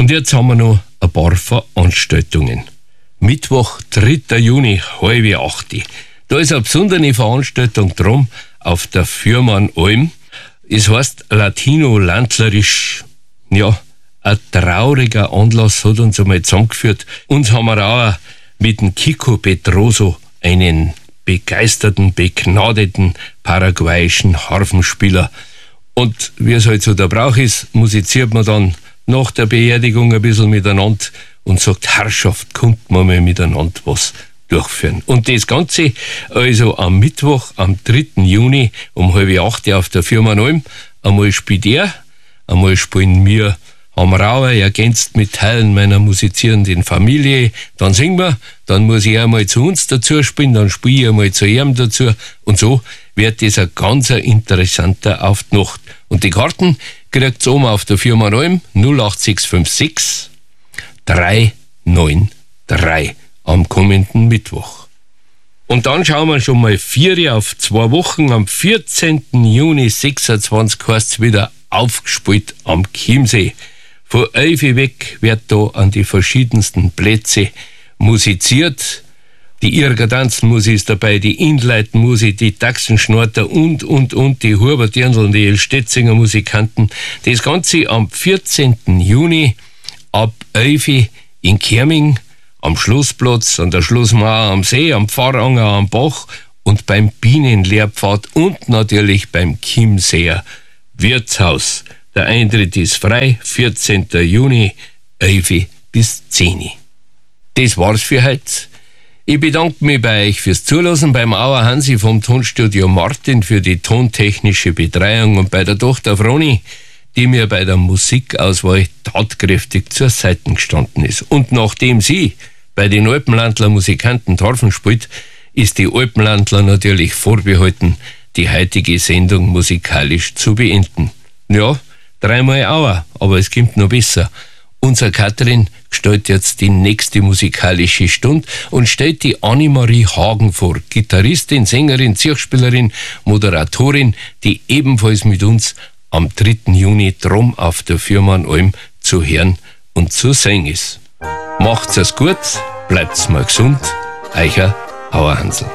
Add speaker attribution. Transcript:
Speaker 1: Und jetzt haben wir noch ein paar Veranstaltungen. Mittwoch, 3. Juni, 7:30. Da ist eine besondere Veranstaltung drum auf der Fürmann-Alm. Es heißt Latino-Landlerisch. Ja, ein trauriger Anlass hat uns einmal zusammengeführt. Uns haben wir auch mit dem Kiko Pedroso, einen begeisterten, begnadeten paraguayischen Harfenspieler. Und wie es halt so der Brauch ist, musiziert man dann nach der Beerdigung ein bisschen miteinander und sagt, Herrschaft, kommt man mal miteinander was durchführen. Und das Ganze also am Mittwoch, am 3. Juni um 7:30 auf der Fürmann-Alm. Einmal spielt er, einmal spielen wir Hamrauer, ergänzt mit Teilen meiner musizierenden Familie. Dann singen wir, dann muss ich einmal zu uns dazu spielen, dann spiele ich einmal zu ihm dazu. Und so wird das ein ganz interessanter auf die Nacht. Und die Karten kriegt ihr oben auf der Fürmann-Alm 08656 393 am kommenden Mittwoch. Und dann schauen wir schon mal 4 auf 2 Wochen. Am 14. Juni 26 heißt es wieder aufgespielt am Chiemsee. Von 11 weg wird da an die verschiedensten Plätze musiziert. Die Irger Tanzenmusik ist dabei, die Inleitenmusik, die Taxenschnorter und die Hubert-Dirndl und die Stetzinger Musikanten. Das Ganze am 14. Juni ab 11 in Kerming, am Schlussplatz, an der Schlussmauer am See, am Pfarranger am Bach und beim Bienenlehrpfad und natürlich beim Chiemseer Wirtshaus. Der Eintritt ist frei, 14. Juni, 11 bis 10. Das war's für heute. Ich bedanke mich bei euch fürs Zuhören, beim Auer Hansi vom Tonstudio Martin für die tontechnische Betreuung und bei der Tochter Froni, die mir bei der Musikauswahl tatkräftig zur Seite gestanden ist. Und nachdem sie bei den Alpenlandler Musikanten Harfen spielt, ist die Alpenlandler natürlich vorbehalten, die heutige Sendung musikalisch zu beenden. Ja, 3-mal Auer, aber es kommt noch besser. Unser Katrin gestaltet jetzt die nächste musikalische Stunde und stellt die Annemarie Hagen vor, Gitarristin, Sängerin, Zirchspielerin, Moderatorin, die ebenfalls mit uns am 3. Juni drum auf der Fürmann-Alm zu hören und zu singen ist. Macht's es gut, bleibt's mal gesund, euer Auer Hansl.